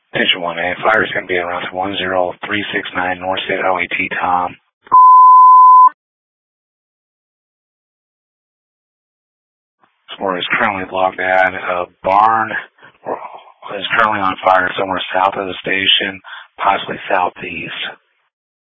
Attention 1A, fire is going to be around 10369 North State Highway T, Tom. Or is currently logged at a barn or is currently on fire somewhere south of the station, possibly southeast.